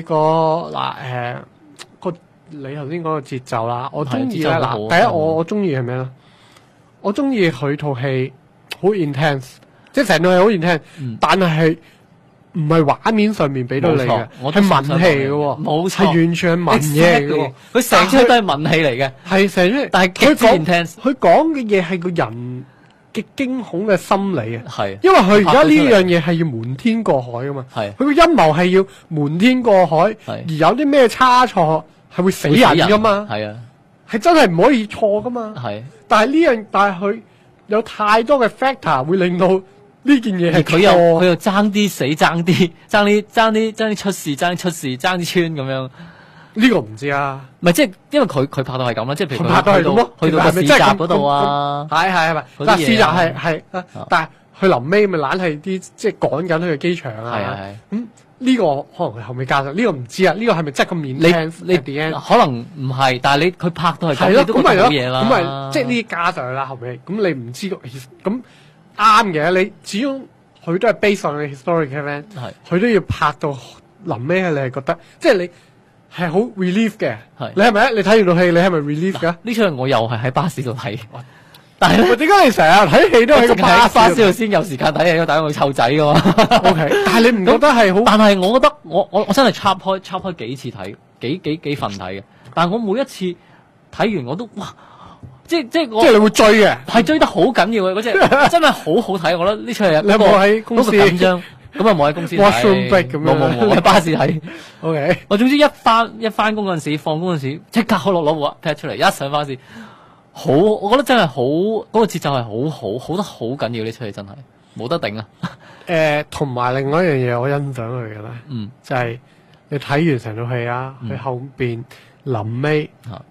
個嗱個你頭先講個節奏啦，我中意咧嗱，第一我中意係咩咧？我中意佢套戲好 intense， 即係成套戲好 intense，但係唔係畫面上面俾到你嘅，係文戲嘅喎，冇錯，係完全係文嘢嚟嘅喎，佢成出都係文戲嚟嘅，係成出，但係佢講嘅嘢係個人嘅驚恐嘅心理啊，係，因為佢而家呢樣嘢係要瞞天過海噶嘛，係，佢個陰謀係要瞞天過海，而有啲咩差錯係會死人噶嘛，係啊，係真係唔可以錯噶嘛，係，但係佢有太多嘅 factor 會令到呢件嘢係佢又爭啲死，爭啲出事，爭啲穿咁樣。呢個唔知啊，唔係即係因為佢拍到係咁啦，即係譬如佢拍到係咁咯，去到個市集嗰度啊，係咪？但係市集係，但係佢臨尾咪懶係啲即係趕緊去機場啊，係咁呢個可能佢後尾加上呢個唔知啊，呢個係咪真係咁面聽？你可能唔係，但係佢拍到係咁，你都覺得好嘢啦。咁咪即係呢啲加上去啦，後尾咁你唔知咁啱嘅，你始終佢都係 based on the historic event， 佢都要拍到臨尾你係覺得即係你。係好 relief 嘅，你係咪你睇完套戲，你係咪 relief 㗎？呢出我又係喺巴士度睇，但係點解你成日睇戲都喺個巴士度先有時間睇戲？因為大家會湊仔㗎嘛。OK， 但係你唔覺得係好？但係我覺得我真係插開幾次睇，幾份睇嘅。但係我每一次睇完我都哇，即係你會追嘅，係追得好緊要嘅嗰隻，真係好好睇。我覺得呢出係你有冇喺公司緊張？咁啊冇喺公司睇，冇喺巴士睇。OK， 我總之一翻工嗰陣時，放工嗰陣時，即刻攞部 pad 出嚟，一上巴士，好，我覺得真係好，嗰個節奏係好得好緊要，呢出戲真係冇得頂啊！同埋另外一樣嘢我欣賞佢嘅咧，就係你睇完成套戲啊，佢後邊臨尾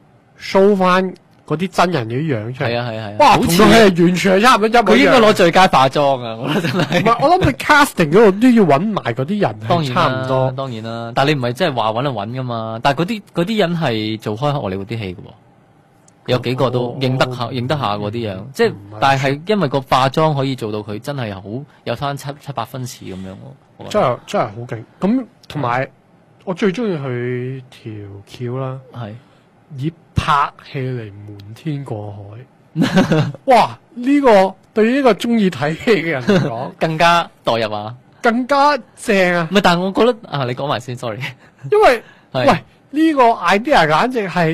show 翻。嗰啲真人嘅樣出嚟，係，哇！同套戲係完全係差唔多一模一樣。佢應該攞最佳化妝啊！我覺得真係。唔係，我諗佢 casting 嗰度都要揾埋嗰啲人，當然差唔多。當然啦，但係你唔係真係話揾就揾噶嘛。但係嗰啲人係做開荷里活啲戲嘅喎，有幾個都認得下嗰啲樣。即係，但係因為個化妝可以做到佢真係好有翻七八分似咁樣喎。真係好勁。咁同埋我最中意佢條橋啦，係以拍戲嚟瞞天過海，哇！呢個對於呢個中意睇戲嘅人嚟講，更加代入啊，更加正啊！唔係，但係我覺得啊，你講埋先 ，sorry， 因為喂呢個 idea 簡直係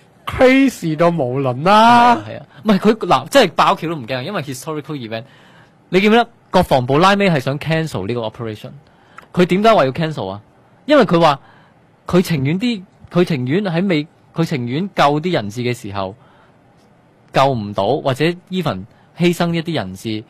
crazy 到無倫啦，係啊，唔係佢嗱，即係爆橋都唔驚，因為 historical event， 你記唔記得國防部拉尾係想 cancel 呢個 operation？ 佢點解話要 cancel 啊？因為佢話佢情願救啲人質嘅時候救唔到，或者 even 犧牲一啲人質，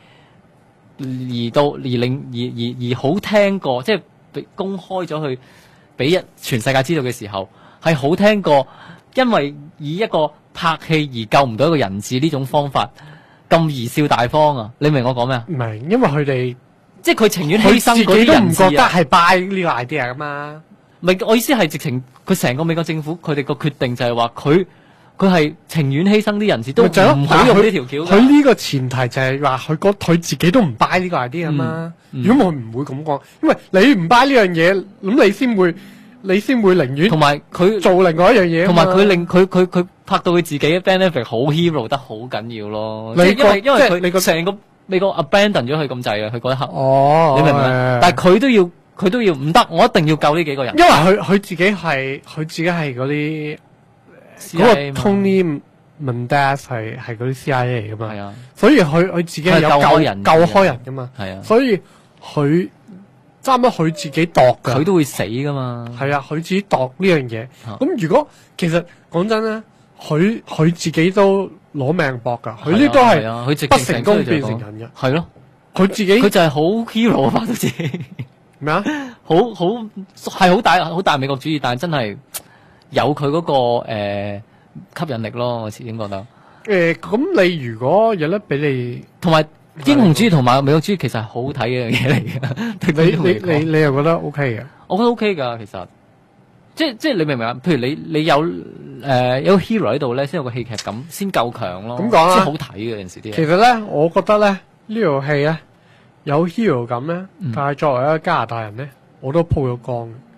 而好聽過，即係公開咗去俾全世界知道嘅時候，係好聽過，因為以一個拍戲而救唔到一個人質呢種方法咁貽笑大方啊！你明我講咩啊？唔明，因為佢哋即係佢情願犧牲嗰啲人質，都唔覺得係 buy 呢個 idea 噶嘛。唔係，我意思係直情佢成個美國政府佢哋個決定就係話佢係情願犧牲啲人質都唔好用呢條橋。佢呢個前提就係話佢自己都唔 buy 呢個 idea 啊嘛。如果我唔會咁講，因為你唔 buy 呢樣嘢，咁你先會寧願同埋佢做另外一樣嘢。同埋佢令佢拍到佢自己嘅 benefit 好 hero 得好緊要咯。因為佢成個美國 abandon 咗佢咁滯啊！佢嗰一刻，你明唔明？但係佢都要唔得，我一定要救呢幾個人。因為佢自己係嗰啲嗰個 Tony Mendez 係嗰啲 CIA 嚟噶嘛，係啊，所以佢自己係有救開人噶嘛，係啊，所以佢差唔多佢自己度噶，佢都會死噶嘛，係啊，佢自己度呢樣嘢。咁如果其實講真咧，佢自己都攞命搏噶，佢呢都係不成功變成人嘅，係咯，佢自己佢就係好 hero 啊，拍到自己。咩啊？係好大美國主義，但係真係有佢嗰個吸引力咯。我始終覺得咁你如果有得俾你，同埋英雄主義同埋美國主義其實係好睇嘅一樣嘢嚟嘅。你又覺得 OK 嘅？我覺得 OK 噶，其實即係你明唔明啊？譬如你有 hero 喺度咧，先有個戲劇感，先夠強咯。咁講啦，先好睇嘅有陣時啲嘢。其實咧，我覺得咧呢套戲咧。有 hero 感咧，但係作為一個加拿大人咧，我都鋪咗光嘅。